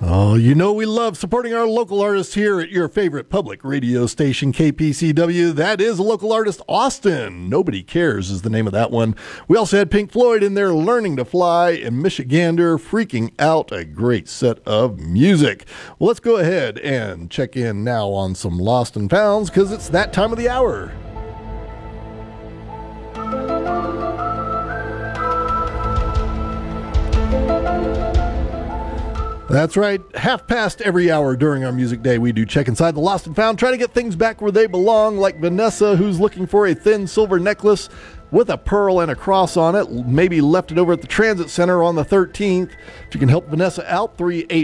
Oh, you know we love supporting our local artists here at your favorite public radio station, KPCW. That is local artist Austin. Nobody Cares is the name of that one. We also had Pink Floyd in there, Learning to Fly, and Michigander, Freaking Out. A great set of music. Well, let's go ahead and check in now on some Lost and Founds because it's that time of the hour. That's right. Half past every hour during our music day, we do check inside the Lost and Found, try to get things back where they belong, like Vanessa, who's looking for a thin silver necklace with a pearl and a cross on it. Maybe left it over at the Transit Center on the 13th. If you can help Vanessa out,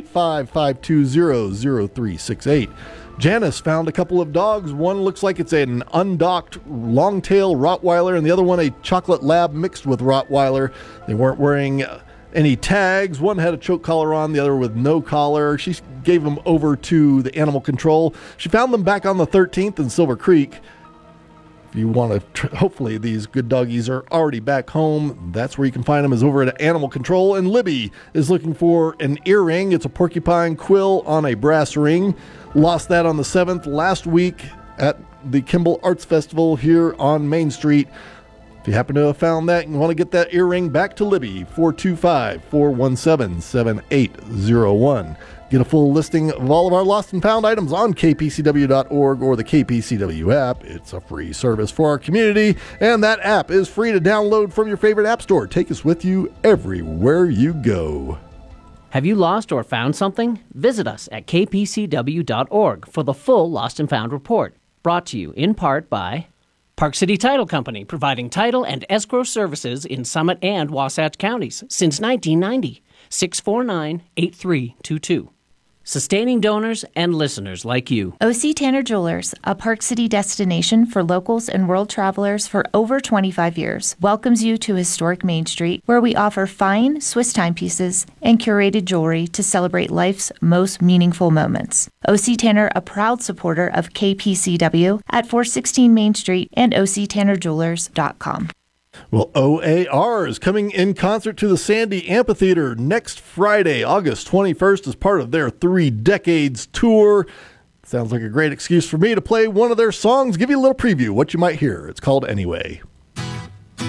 385-520-0368. Janice found a couple of dogs. One looks like it's an undocked long-tail Rottweiler, and the other one a chocolate lab mixed with Rottweiler. They weren't wearing any tags. One had a choke collar on, the other with no collar. She gave them over to the animal control. She found them back on the 13th in Silver Creek. If you want to, hopefully these good doggies are already back home. That's where you can find them, is over at Animal Control. And Libby is looking for an earring. It's a porcupine quill on a brass ring. Lost that on the 7th last week at the Kimball Arts Festival here on Main Street. If you happen to have found that and want to get that earring, back to Libby, 425-417-7801. Get a full listing of all of our lost and found items on kpcw.org or the KPCW app. It's a free service for our community, and that app is free to download from your favorite app store. Take us with you everywhere you go. Have you lost or found something? Visit us at kpcw.org for the full Lost and Found report. Brought to you in part by Park City Title Company, providing title and escrow services in Summit and Wasatch counties since 1990. 649-8322. Sustaining donors and listeners like you. O.C. Tanner Jewelers, a Park City destination for locals and world travelers for over 25 years, welcomes you to historic Main Street, where we offer fine Swiss timepieces and curated jewelry to celebrate life's most meaningful moments. O.C. Tanner, a proud supporter of KPCW at 416 Main Street and octannerjewelers.com. Well, OAR is coming in concert to the Sandy Amphitheater next Friday, August 21st, as part of their 3 Decades tour. Sounds like a great excuse for me to play one of their songs, give you a little preview what you might hear. It's called Anyway.